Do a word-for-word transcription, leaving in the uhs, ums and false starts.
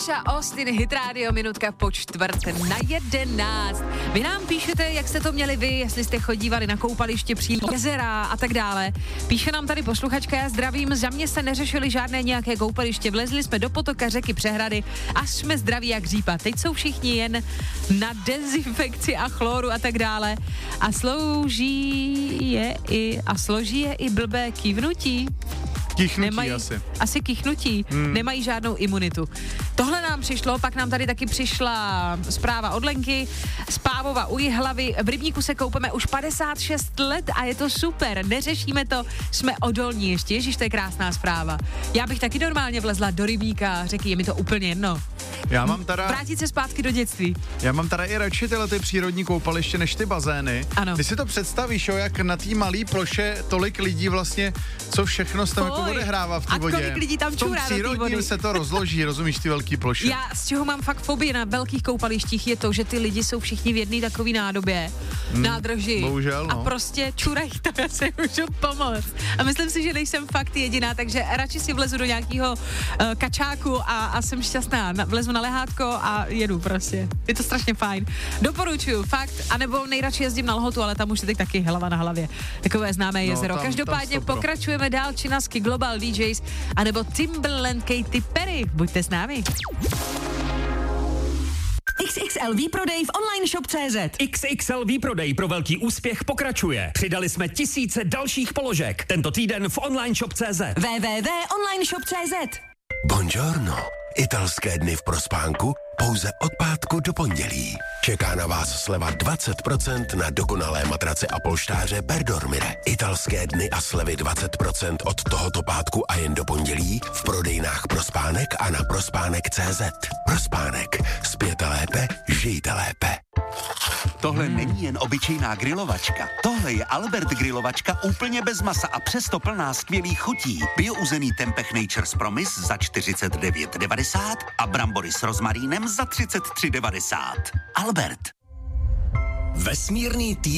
Sasha Austin, Hit Radio, minutka po čtvrt na jedenáct. Vy nám píšete, jak jste to měli vy, jestli jste chodívali na koupaliště, přímo jezera a tak dále. Píše nám tady posluchačka, já zdravím, za mě se neřešili žádné nějaké koupaliště, vlezli jsme do potoka, řeky, přehrady a jsme zdraví jak řípa. Teď jsou všichni jen na dezinfekci a chloru a tak dále. A slouží je i, a složí je i blbé kývnutí. Kýchnutí Nemají, asi. Asi kýchnutí. Hmm. Nemají žádnou imunitu. Tohle nám přišlo, pak nám tady taky přišla zpráva od Lenky z Pávova u Jihlavy. V rybníku se koupeme už padesát šest let a je to super. Neřešíme to, jsme odolní ještě. Ježiš, to je krásná zpráva. Já bych taky normálně vlezla do rybníka, řeky, je mi to úplně jedno. Já mám teda... Vrátit se zpátky do dětství. Já mám teda i radši tyhle ty přírodní koupaliště než ty bazény. Ano. Ty si to představíš, jo, jak na té malé ploše tolik lidí vlastně, co všechno se tam jako odehrává v té vodě. A kolik lidí tam čurá do té vody. V tom přírodním se to rozloží, rozumíš, ty velký ploše. Já z čeho mám fakt fobii na velkých koupalištích je to, že ty lidi jsou všichni v jedné takové nádobě, hmm, nádrži. Bohužel, no. A prostě čurají to, já si můžu pomoct. A myslím si, že nejsem fakt jediná, takže radši si vlezu do nějakého uh, kačáku a, a jsem šťastná. Na, vlezu na lehátko a jedu prostě. Je to strašně fajn. Doporučuju, fakt. A nebo nejradši jezdím na Lhotu, ale tam už je teď taky hlava na hlavě. Takové známé no, jezero. Tam, Každopádně tam pokračujeme dál. Činasky, Global D Js, anebo Timbaland, Katy Perry. Buďte s námi. X X L výprodej v online shop tečka cé zet. X X L výprodej pro velký úspěch pokračuje. Přidali jsme tisíce dalších položek. Tento týden v online shop tečka cé zet. w w w tečka online shop tečka cé zet. Buongiorno. Italské dny v prospánku pouze od pátku do pondělí. Čeká na vás sleva dvacet procent na dokonalé matrace a polštáře Berdormire. Italské dny a slevy dvacet procent od tohoto pátku a jen do pondělí v prodejnách Prospánek a na prospánek tečka cé zet. Prospánek. Spěte lépe, žijte lépe. Tohle není jen obyčejná grilovačka. Tohle je Albert grilovačka úplně bez masa a přesto plná skvělých chutí. Biouzený Tempeh Nature's Promise za čtyřicet devět devadesát a brambory s rozmarínem za třicet tři devadesát. Albert. Vesmírný týden